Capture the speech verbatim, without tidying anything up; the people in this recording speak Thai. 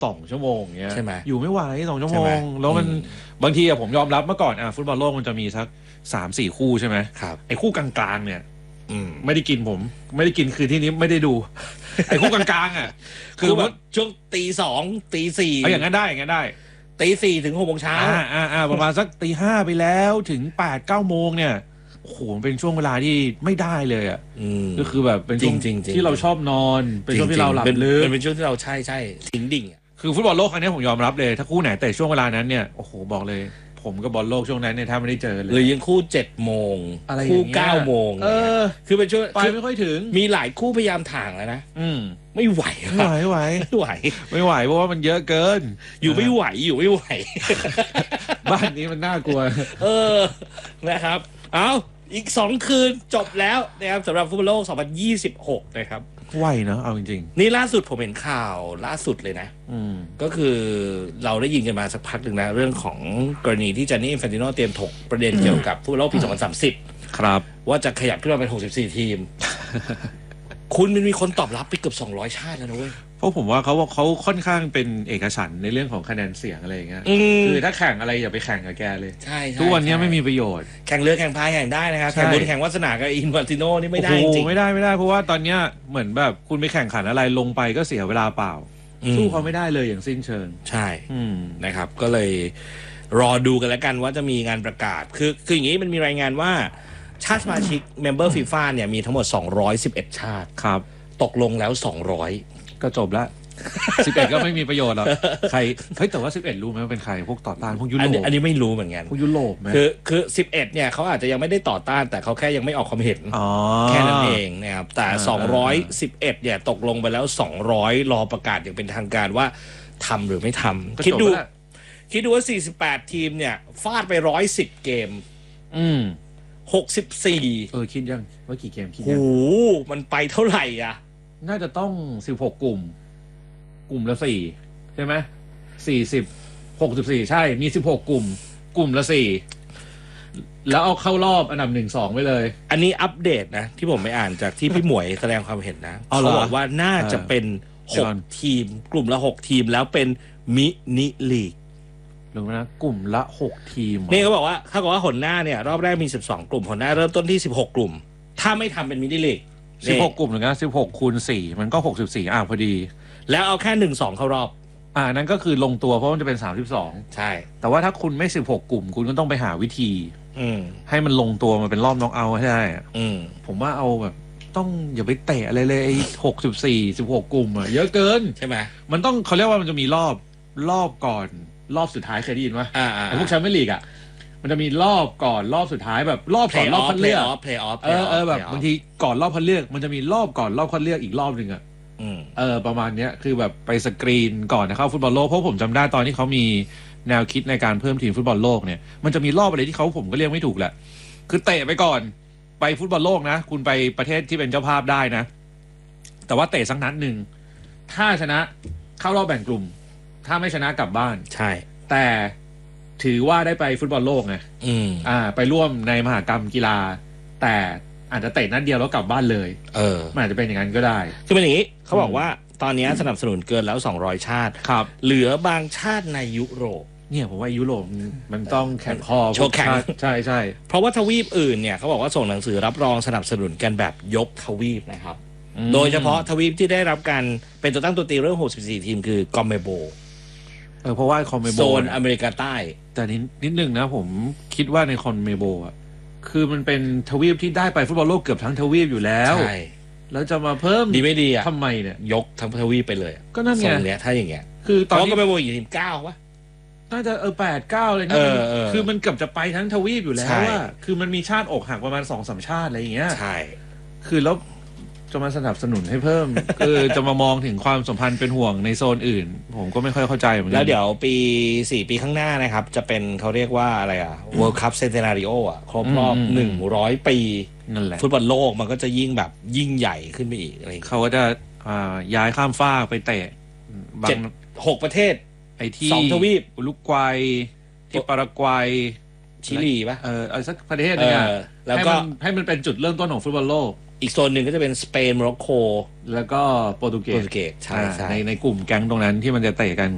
สองชั่วโมงเงี้ยใช่ไหมอยู่ไม่ไหวสองชั่วโมงแล้วมันบางทีอะผมยอมรับเมื่อก่อนอ่ะฟุตบอลโลกมันจะมีสักสามสี่คู่ใช่ไหมครับไอ้คู่กลางๆเนี่ยไม่ได้กินผมไม่ได้กินคือที่นี้ไม่ได้ดูไอ้คู่กลางๆอ่ะคือว่าช่วงตีสองตีสี่เอาอย่างนั้นได้อย่างนั้นได้ตีสี่ถึงหกโมงเช้าอ่าอ่าอ่าประมาณสักตีห้าไปแล้วถึงแปดเก้าโมงเนี่ยโอ้โหเป็นช่วงเวลาที่ไม่ได้เลยอ่ะก็คือแบบเป็นช่วงที่เราชอบนอนเป็นช่วงที่เราหลับลึกเป็นช่วงที่เราใช่ใช่ทิ้งดิ่งคือฟุตบอลโลกครั้งนี้ผมยอมรับเลยถ้าคู่ไหนแต่ช่วงเวลานั้นเนี่ยโอ้โหบอกเลยผมกับบอลโลกช่วงนั้นเนี่ยถ้าไม่ได้เจอเลยหรือยังคู่เจ็ดโมงคู่เก้าโมงเออคือเป็นช่วงไปไม่ค่อยถึงมีหลายคู่พยายามถ่างแล้วนะอืมไม่ไหวไม่ไหวไม่ไหวไม่ไหวไม่ไหวเพราะว่ามันเยอะเกินอยู่ไม่ไหวอยู่ไม่ไหวบ้านนี้มันน่ากลัวเออนะครับเอาอีกสองคืนจบแล้วนะครับสำหรับฟุตบอลโลกสองพันยี่สิบหกนะครับไหวเนอะเอาจริงๆนี่ล่าสุดผมเห็นข่าวล่าสุดเลยนะก็คือเราได้ยินกันมาสักพักหนึ่งนะเรื่องของกรณีที่จานี่อินฟานติโนเตรียมถกประเด็นเกี่ยวกับฟุตบอลโลกปีสองพันสามสิบครับว่าจะขยับขึ้นมาเป็นหกสิบสี่ทีมคุณมันมีคนตอบรับไปเกือบสองร้อยชาติแล้วนะเว้ยเพราะผมว่าเขาเขาค่อนข้างเป็นเอกฉันท์ในเรื่องของคะแนนเสียงอะไรอย่างเงี้ยคือถ้าแข่งอะไรอย่าไปแข่งกับแกเลยใช่ทุกวันนี้ไม่มีประโยชน์แข่งเรือแข่งพายแข่งได้นะครับแข่งบนแข่งวาสนากับอินฟานติโนนี่ไม่ได้จริงไม่ได้ไม่ได้เพราะว่าตอนเนี้ยเหมือนแบบคุณไปแข่งขันอะไรลงไปก็เสียเวลาเปล่าสู้เขาไม่ได้เลยอย่างสิ้นเชิงใช่นะครับก็เลยรอดูกันแล้วกันว่าจะมีงานประกาศคือคืออย่างนี้มันมีรายงานว่าชาติสมาชิกเมมเบอร์ฟีฟ่าเนี่ยมีทั้งหมดสองร้อยสิบเอ็ดชาติครับตกลงแล้วสองร้อยก็จบแล้วสิบเอ็ดก็ไม่มีประโยชน์หรอกใครเฮ้ยแต่ว่าสิบเอ็ดรู้ไหมว่าเป็นใครพวกต่อต้านพวกยุโรปอันนี้ไม่รู้เหมือนกันพวกยุโรปมั้ยคือคือสิบเอ็ดเนี่ยเขาอาจจะยังไม่ได้ต่อต้านแต่เขาแค่ยังไม่ออกความเห็นแค่นั้นเองนะครับแต่สองร้อยสิบเอ็ดเนี่ยตกลงไปแล้วสองร้อยรอประกาศอย่างเป็นทางการว่าทำหรือไม่ทำคิดดูคิดดูว่าสี่สิบแปดทีมเนี่ยฟาดไปหนึ่งร้อยสิบเกมอืมหกสิบสี่เออคิดยังว่ากี่เกมคิดยังโอ้มันไปเท่าไหร่อ่ะน่าจะต้องสิบหกกลุ่มกลุ่มละสี่ใช่ไหมสี่สิบหกสิบสี่ใช่มีสิบหกกลุ่มกลุ่มละสี่แล้วเอาเข้ารอบอันดับหนึ่งสองไปเลยอันนี้อัปเดตนะที่ผมไปอ่านจากที่พี่หมวยแสดงความเห็นนะเขาบอกว่าน่าจะเป็นหกทีมกลุ่มละหกทีมแล้วเป็นมินิลีกหรือนะกลุ่มละหกทีมนี่เขาบอกว่าถ้าเกิดว่าหนหน้าเนี่ยรอบแรกมีสิบสองกลุ่มหนหน้าเริ่มต้นที่สิบหกกลุ่มถ้าไม่ทำเป็นมินิลีกสิบหกกลุ่มหนึ่งนะสิบหกคูณสี่มันก็หกสิบสี่อ่ะพอดีแล้วเอาแค่หนึ่งสองเข้ารอบอ่านั้นก็คือลงตัวเพราะมันจะเป็นสามสิบสองใช่แต่ว่าถ้าคุณไม่สิบหกกลุ่มคุณก็ต้องไปหาวิธีอืมให้มันลงตัวมาเป็นรอบน็อกเอาท์ให้ได้อืมผมว่าเอาแบบต้องอย่าไปเตะอะไรเลยไอ้หกสิบสี่สิบหกกลุ่มอ่ะเยอะเกินใช่ไหมมันต้องเขาเรียกว่ามันจะมีรอบรอบก่อนรอบสุดท้ายเคยได้ยินป่ะอ่าไอ้พวกแชมเปี้ยนลีกอ่ะมันจะมีรอบก่อนรอบสุดท้ายแบบรอบก่อนรอบคัดเลือกเออเออแบบบางทีก่อนรอบคัดเลือกมันจะมีรอบก่อนรอบคัดเลือกอีกรอบนึงอ่ะเออประมาณเนี้ยคือแบบไปสกรีนก่อนนะเข้าฟุตบอลโลกเพราะผมจำได้ตอนที่เขามีแนวคิดในการเพิ่มทีมฟุตบอลโลกเนี่ยมันจะมีรอบอะไรที่เขาผมก็เรียกไม่ถูกแหละคือเตะไปก่อนไปฟุตบอลโลกนะคุณไปประเทศที่เป็นเจ้าภาพได้นะแต่ว่าเตะสักนัดหนึ่งถ้าชนะเข้ารอบแบ่งกลุ่มถ้าไม่ชนะกลับบ้านใช่แต่ถือว่าได้ไปฟุตบอลโลกไงอืมอ่าไปร่วมในมหกรรมกีฬาแต่อาจจะเตะนัดเดียวแล้วกลับบ้านเลยเออมันอาจจะเป็นอย่างนั้นก็ได้คือเป็นอย่างนี้เขาบอกว่าตอนนี้สนับสนุนเกินแล้วสองร้อยชาติครับเหลือบางชาติในยุโรปเนี่ยผมว่ายุโรปมันต้องแข่งคอโชว์แข่งใช่ใช่เพราะว่าทวีปอื่นเนี่ยเขาบอกว่าส่งหนังสือรับรองสนับสนุนกันแบบยกทวีปนะครับโดยเฉพาะทวีปที่ได้รับการเป็นตัวตั้งตัวตีเรื่องหกสิบสี่ทีมคือกอมเมโบเออเพราะว่าคอมเมโบโซนอเมริกาใต้แต่นิดนิดนึงนะผมคิดว่าในคอมเมโบอ่ะคือมันเป็นทวีปที่ได้ไปฟุตบอลโลกเกือบทั้งทวีปอยู่แล้วใช่แล้วจะมาเพิ่มดีไม่ดีอ่ะทำไมเนี่ยยกทั้งทวีปไปเลยก็นั่นไงเนี้ยถ้าอย่างเงี้ยคือตอนนี้ก็ไม่โบอยู่ทีมเก้าวะน่าจะเออแปดเก้าเลยนะคือมันเกือบจะไปทั้งทวีปอยู่แล้วว่าคือมันมีชาติอกหักประมาณสองสามชาติอะไรอย่างเงี้ยใช่คือแล้วจะมาสนับสนุนให้เพิ่มคือจะมามองถึงความสัมพันธ์เป็นห่วงในโซนอื่นผมก็ไม่ค่อยเข้าใจเหมือนกันแล้วเดี๋ยวปีสี่ปีข้างหน้านะครับจะเป็นเขาเรียกว่าอะไรอ่ะ World Cup Centenario อ่ะครบรอบหนึ่งร้อยปีนั่นแหละฟุตบอลโลกมันก็จะยิ่งแบบยิ่งใหญ่ขึ้นไปอีกอะไรเขาก็จะย้ายข้ามฟากไปเตะเจ็ดหกประเทศไอ้ที่สองทวีปอุรุกวัยที่ปารากวัยชิลีป่ะเออเอาสักประเทศนึงอ่ะแล้วก็ให้มันเป็นจุดเริ่มต้นของฟุตบอลโลกอีกโซนหนึ่งก็จะเป็นสเปนโมร็อกโกแล้วก็โปรตุเกสใช่ในในกลุ่มแก๊งตรงนั้นที่มันจะเตะกัน